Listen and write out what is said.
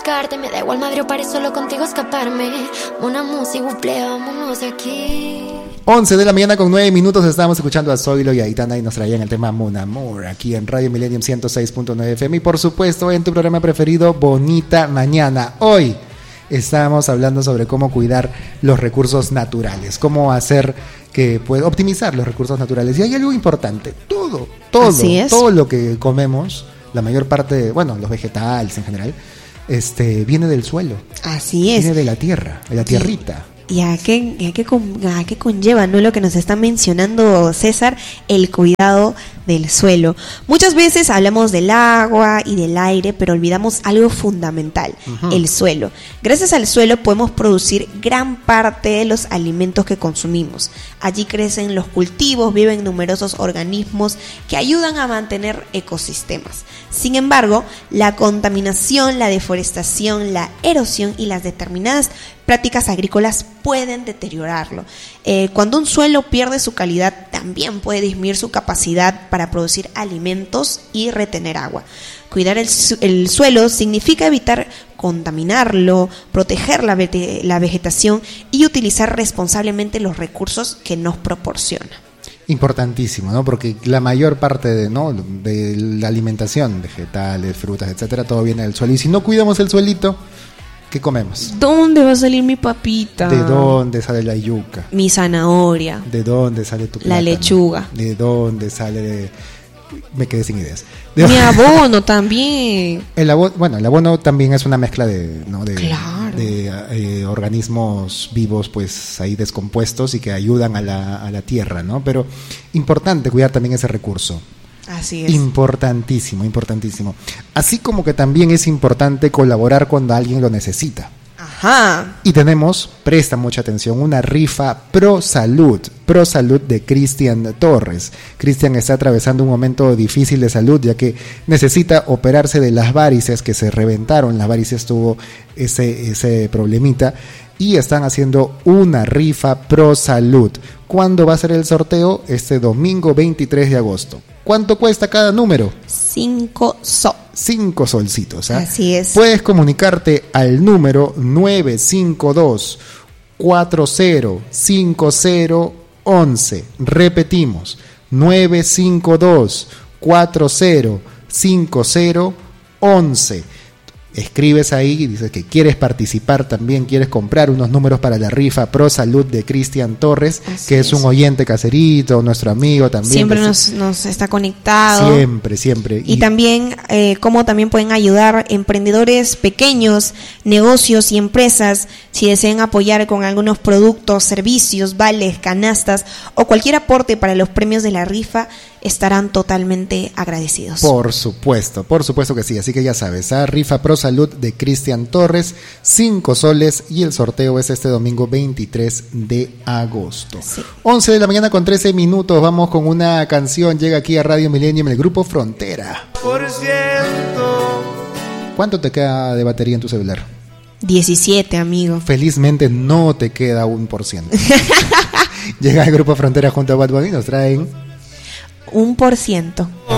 buscarte. Me da igual madre o paré solo contigo escaparme. Una música, buple, vámonos de aquí. 11 de la mañana con 9 minutos. Estábamos escuchando a Zoilo y a Aitana y nos traían el tema Mon Amour aquí en Radio Millennium 106.9 FM y por supuesto en tu programa preferido Bonita Mañana. Hoy estamos hablando sobre cómo cuidar los recursos naturales, cómo hacer que pueda optimizar los recursos naturales. Y hay algo importante, todo lo que comemos, la mayor parte, bueno, los vegetales en general, viene del suelo. Así es. Viene de la tierra, de la tierrita. ¿Y a qué conlleva, no, lo que nos está mencionando César? El cuidado del suelo. Muchas veces hablamos del agua y del aire, pero olvidamos algo fundamental, el suelo. Gracias al suelo podemos producir gran parte de los alimentos que consumimos. Allí crecen los cultivos, viven numerosos organismos que ayudan a mantener ecosistemas. Sin embargo, la contaminación, la deforestación, la erosión y las determinadas prácticas agrícolas pueden deteriorarlo. Cuando un suelo pierde su calidad, también puede disminuir su capacidad para producir alimentos y retener agua. Cuidar el suelo significa evitar contaminarlo, proteger la vegetación y utilizar responsablemente los recursos que nos proporciona. Importantísimo, ¿no? Porque la mayor parte de la alimentación, vegetales, frutas, etcétera, todo viene del suelo. Y si no cuidamos el suelito, ¿qué comemos? ¿Dónde va a salir mi papita? ¿De dónde sale la yuca? Mi zanahoria. ¿De dónde sale tu plátano? La lechuga. ¿De dónde sale? Me quedé sin ideas. Mi abono también. El abono también es una mezcla de claro, de organismos vivos, pues ahí descompuestos y que ayudan a la tierra, ¿no? Pero importante cuidar también ese recurso. Así es. Importantísimo. Así como que también es importante colaborar cuando alguien lo necesita. Ajá. Y presta mucha atención, una rifa Pro Salud de Cristian Torres. Cristian está atravesando un momento difícil de salud, ya que necesita operarse de las varices que se reventaron. Las varices tuvo ese problemita. Y están haciendo una rifa Pro Salud. ¿Cuándo va a ser el sorteo? Este domingo 23 de agosto. ¿Cuánto cuesta cada número? 5 solcitos. Así es. Puedes comunicarte al número 952-405011. Repetimos, 952-405011. Escribes ahí y dices que quieres participar también, quieres comprar unos números para la rifa Pro Salud de Cristian Torres, que es un oyente caserito, nuestro amigo también. Siempre nos está conectado. Siempre. Y también, cómo también pueden ayudar emprendedores pequeños, negocios y empresas, si desean apoyar con algunos productos, servicios, vales, canastas o cualquier aporte para los premios de la rifa, estarán totalmente agradecidos. Por supuesto que sí. Así que ya sabes, rifa Pro Salud de Cristian Torres, 5 soles y el sorteo es este domingo 23 de agosto. Sí. 11 de la mañana con 13 minutos. Vamos con una canción. Llega aquí a Radio Millennium el grupo Frontera. ¿Cuánto te queda de batería en tu celular? 17, amigo. Felizmente no te queda 1%. Llega el grupo Frontera junto a Bad Bunny y nos traen 1%.